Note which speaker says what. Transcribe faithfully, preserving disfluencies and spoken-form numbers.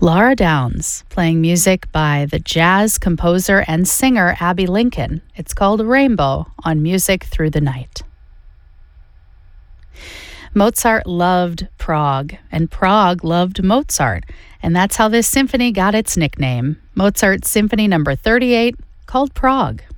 Speaker 1: Laura Downs, playing music by the jazz composer and singer Abbey Lincoln. It's called Rainbow on Music Through the Night. Mozart loved Prague, and Prague loved Mozart, and that's how this symphony got its nickname, Mozart Symphony Number thirty-eight, called Prague.